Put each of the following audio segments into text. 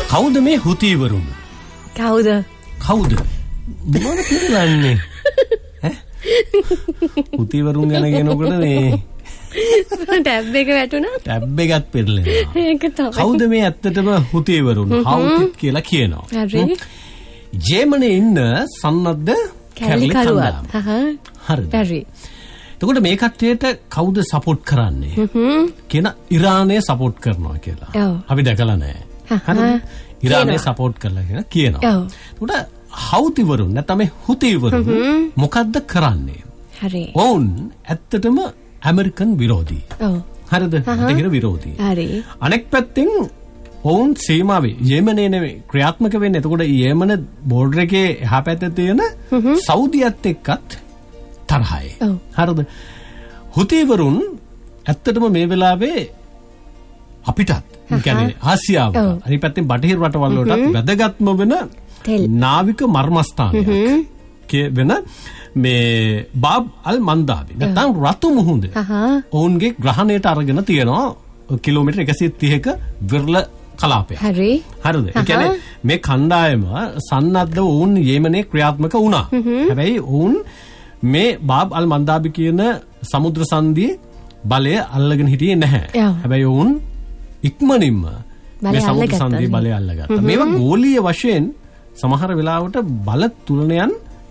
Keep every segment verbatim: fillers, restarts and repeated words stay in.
කවුද මේ හුතිවරුන්? කවුද? කවුද? මොන පිළිලන්නේ? ඈ? හුතිවරුන් ගැන කියනකොට මේ ටැබ් එක වැටුණා. ටැබ් එකත් පෙරලෙනවා. ඒක තමයි. කවුද මේ ඇත්තටම හුතිවරුන්? හවුතිත් කියලා කියනවා. හරි. ජර්මනියේ ඉන්න සන්නද්ධ කැරලි කණ්ඩායම. හරිද? හරි. එතකොට මේ කට්ටියට කවුද සපෝට් කරන්නේ? කියන ඉරානය සපෝට් කරනවා කියලා. අපි දැකලා නැහැ. හරිද? ඉරානය සපෝට් කරලා කියලා කියනවා. එතකොට හවුතිවරුන් නැත්නම් මේ හුතිවරුන් මොකද්ද කරන්නේ? හරි. ඔවුන් ඇත්තටම ඇමරිකන් විරෝධී. ඔව්. හරිද? දෙහිර විරෝධී. හරි. අනෙක් පැත්තෙන් ඔවුන් සීමාවේ යෙමනේ නෙවෙයි ක්‍රියාත්මක වෙන්නේ. එතකොට යෙමන බෝඩර් එකේ එහා පැත්තේ තියෙන සෞදියත් එක්කත් තරහයි. හරිද? හුතිවරුන් ඇත්තටම මේ වෙලාවේ අපිටත් කියන්නේ ආසියාව අනිත් පැත්තෙන් බටහිර රටවල් වලටත් වැදගත්ම වෙන නාවික මර්මස්ථානයක් වෙන මේ බාබ් අල් මන්දාබි නැත්නම් රතු මුහුද ඔවුන්ගේ ග්‍රහණයට අරගෙන තියෙනවා කිලෝමීටර් එකසිය තිහක විරල කලාපයක්. හරි. හරිද? ඒ කියන්නේ මේ කණ්ඩායම සන්නද්ධ වුන් යෙමනේ ක්‍රියාත්මක වුණා. හැබැයි වුන් මේ බාබ් අල් මන්දාබි කියන සමුද්‍ර සංධියේ බලය අල්ලගෙන හිටියේ නැහැ. හැබැයි වුන් ඉක්මනින්ම මේ සමුද්‍ර සංධියේ බලය අල්ලගත්තා. මේවා ගෝලීය වශයෙන් සමහර වෙලාවට බල තුලනයන්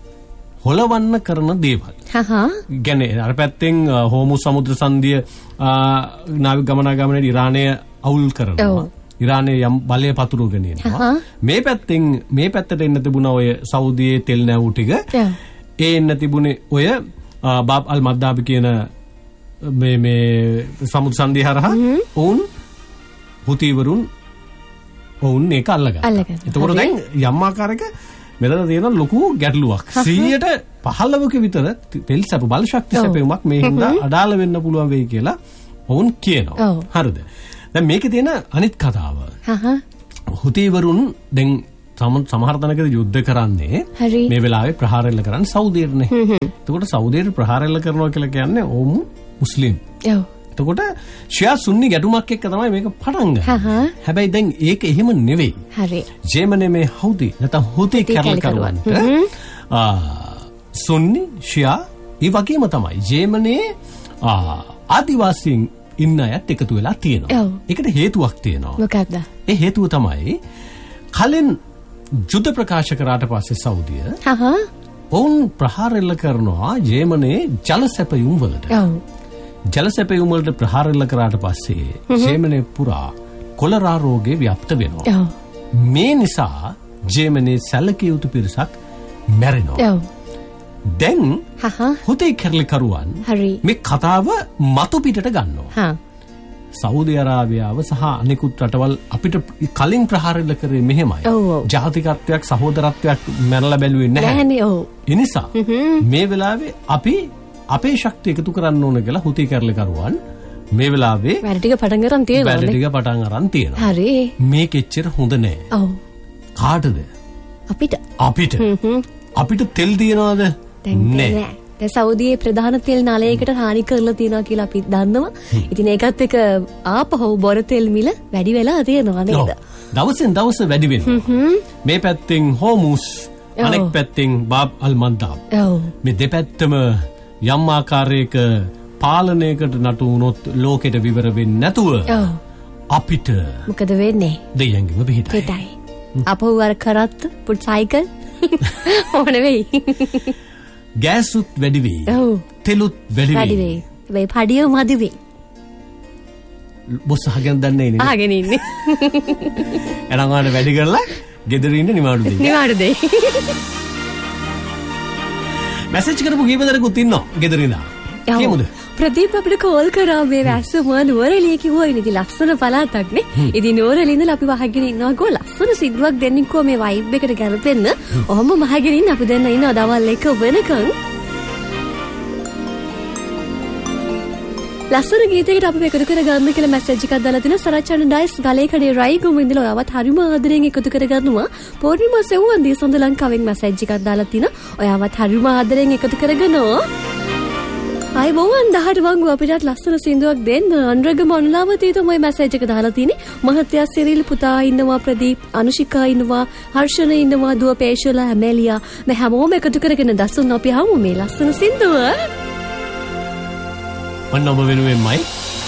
හොලවන්න කරන දේවල්. හහ. කියන්නේ අර පැත්තෙන් හෝමුස් සමුද්‍ර සංධිය නාවික ගමනාගමනයේ ඉරානය අවුල් කරනවා. ඉරානය යම් බලය පතුරවගෙන යනවා. මේ පැත්තෙන් මේ පැත්තට එන්න තිබුණ ඔය සෞදියේ තෙල් නැවු ටික ඒ එන්න තිබුණේ ඔය බාබ් අල් මද්දාබි කියන මේ මේ සමුද්‍ර සංධිය හරහා ඔවුන් හුතිවරුන් ඔවුන් මේක අල්ලගත්තා. එතකොට දැන් යම් ආකාරයක මෙතන තියෙන ලොකු ගැටලුවක්. සීයට පහළවක විතර තෙල් සැප බල ශක්ති සැපෙමක් මේ හින්දා අඩාල වෙන්න පුළුවන් වෙයි කියලා ඔවුන් කියනවා. හරිද? දැන් මේකේ තියෙන අනිත් කතාව. හහ. හුතිවරුන් දැන් සමහර තැනකදී යුද්ධ කරන්නේ මේ වෙලාවේ ප්‍රහාර එල්ල කරන්නේ සෞදියටනේ. එතකොට සෞදියට ප්‍රහාර එල්ල කරනවා කියලා කියන්නේ ඔවුන් මුස්ලිම්. ඔව්. එතකොට ෂියා සුන්නි ගැටුමක් එක්ක තමයි මේක පටන් ගන්නේ. හැබැයි දැන් ඒක එහෙම නෙවෙයි. හරි. ජර්මනියේ මේ හවුති නැත්නම් හුති කැරල කරුවන්ට සුන්නි ෂියා ඒ වගේම තමයි ජර්මනියේ ආදිවාසීන් ඉන්න අයත් එකතු වෙලා තියෙනවා. ඒකට හේතුවක් තියෙනවා. මොකක්ද? ඒ හේතුව තමයි කලින් යුද්ධ ප්‍රකාශ කරාට පස්සේ සෞදිය හහ ඔවුන් ප්‍රහාර එල්ල කරනවා ජර්මනියේ ජල සැපයුම් වලට. ඔව්. ජල සැපයුම් වලට ප්‍රහාර එල්ල කරාට පස්සේ ජර්මනිය පුරා කොලරා රෝගය ව්‍යාප්ත වෙනවා. ඔව්. මේ නිසා ජර්මනියේ සැලකිය යුතු පිරිසක් මැරෙනවා. ඔව්. දැන් හහ හුතේ කැරලි කරුවන් මේ කතාව මතු පිටට ගන්නවා. හා සෞදි අරාබියාව සහ අනෙකුත් රටවල් අපිට කලින් ප්‍රහාර එල්ල කරේ මෙහෙමයි. ජාතිකත්වයක් සහෝදරත්වයක් මැනලා බැලුවේ නැහැ. ඒ නිසා මේ වෙලාවේ අපි අපේ ශක්තිය එකතු කරන්න ඕන කියලා හුතේ කැරලි කරුවන් මේ වෙලාවේ වැඩ ටික පටන් ගන්න තියෙනවා. වැඩ ටික පටන් අරන් තියෙනවා. හරි. මේක එච්චර හොඳ නෑ. ඔව්. කාටද? අපිට. අපිට. අපිට තෙල් දිනනවද? නෑ. දැන් සෞදියේ ප්‍රධාන තෙල් නාලයකට හානි කරලා තියෙනවා කියලා අපි දන්නවා. ඉතින් ඒකත් එක්ක ආපහු බොර තෙල් මිල වැඩි වෙලා තියෙනවා නේද? දවසින් දවස වැඩි වෙනවා. මේ පැත්තෙන් හෝමුස් අනෙක් පැත්තෙන් බාබ් අල් මන්දාබ්. මේ දෙපැත්තම යම් ආකාරයක පාලනයකට නතු වුණොත් ලෝකෙට විවර වෙන්නේ නැතුව අපිට මොකද වෙන්නේ? දෙයියන්ගෙම බෙහෙතයි. පිටයි. අපෝ වර කරත් පුත් සයිකල් ඕන වෙයි. ගෑසුත් වැඩි වෙයි. තෙලුත් වැඩි වෙයි. වැඩි වෙයි. මේ පඩිය මදි වෙයි. බොස් අහගෙන දන්නේ නේ. අහගෙන ඉන්නේ. එනං ආන වැඩි කරලා ගෙදර ඉන්න නිවාඩු දෙන්න. නිවාඩු දෙයි. මැසේජ් කරපු කීප දෙනෙකුත් ඉන්නවා ගෙදර ඉඳලා. කියමුද? ප්‍රදීප් අපිට කෝල් කරා මේ වැස්සම නුවරඑළිය කිව්වා ඉතින් ලස්සන පළාතක් නේ. ඉතින් නුවරඑළිය ඉඳලා අපි වහගෙන ඉන්නවා ගෝ ලස්සන සිද්දුවක් දෙන්නිකෝ මේ වයිබ් එකට ගැලපෙන්න. ඔහොම වහගෙන ඉන්න අපි දෙන්න ඉන්නවා දවල් එක වෙනකන්. ලස්සන ගීතයකට අපි එකතු කරගන්න කියලා මැසේජ් එකක් දාලා තිනවා සරච්චන් ඩයිස් ගලේකඩේ රයිගොම ඉඳලා ඔයාවත් හරිම ආදරෙන් එකතු කරගන්නවා. පොර්ණිමා සෙව්වන් දිසඳ ලංකාවෙන් මැසේජ් එකක් දාලා තිනවා ඔයාවත් හරිම ආදරෙන් එකතු කරගන්නවා. අය බොවන් දහට වංගු අපිටත් ලස්සන සින්දුවක් දෙන්න. අනුරගම අනුලාවතී තමයි මැසේජ් එක දාලා තියෙන්නේ. මහත්යා සිරිල් පුතා ඉන්නවා, ප්‍රදීප් අනුෂිකා ඉන්නවා, හර්ෂණ ඉන්නවා, දුව පේෂලා ඇමෙලියා මේ හැමෝම එකතු කරගෙන දසුන් අපි හමු මේ ලස්සන සින්දුව. ඔන්න ඔබ වෙනුවෙන්මයි